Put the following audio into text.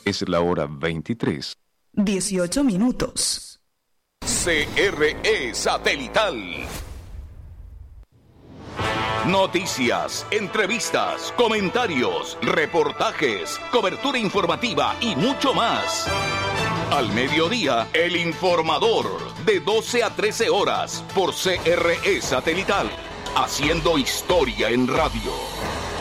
Es la hora 23. 18 minutos. CRE Satelital. Noticias, entrevistas, comentarios, reportajes, cobertura informativa y mucho más. Al mediodía, El Informador, de 12 a 13 horas, por CRE Satelital, haciendo historia en radio.